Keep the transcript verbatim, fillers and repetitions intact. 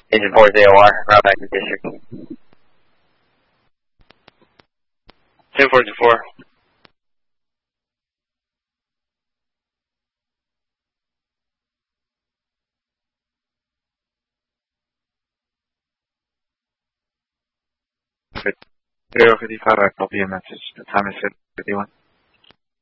Engine four is A O R, route back to district. ten four to four. zero fifty-five, I call B M S. The time is fifty-one.